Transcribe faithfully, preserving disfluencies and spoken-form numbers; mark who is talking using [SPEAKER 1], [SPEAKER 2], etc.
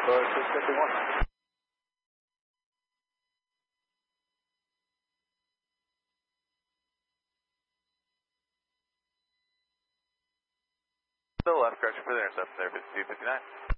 [SPEAKER 1] for six fifty-one.
[SPEAKER 2] Still left, correction for the intercept there, fifty-two fifty-nine.